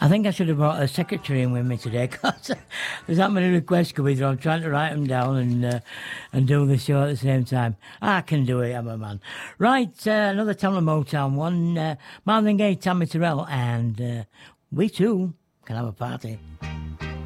I think I should have brought a secretary in with me today because there's that many requests coming through. I'm trying to write them down and do the show at the same time. I can do it, I'm a man. Right, another Tamla Motown one. Marvin Gaye, Tammy Terrell, and we too can have a party.